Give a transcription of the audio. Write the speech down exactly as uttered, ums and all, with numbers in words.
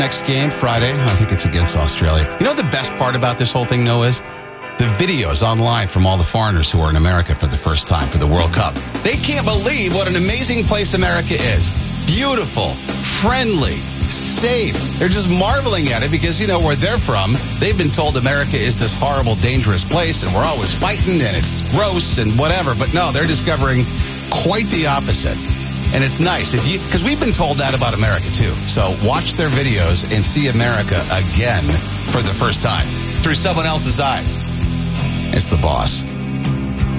Next game, Friday, I think it's against Australia. You know what the best part about this whole thing, though, is? The videos online from all the foreigners who are in America for the first time for the World Cup. They can't believe what an amazing place America is. Beautiful, friendly, safe. They're just marveling at it because, you know, where they're from, they've been told America is this horrible, dangerous place and we're always fighting and it's gross and whatever. But no, they're discovering quite the opposite. And it's nice if you, because we've been told that about America too. So watch their videos and see America again for the first time through someone else's eyes. It's The Boss.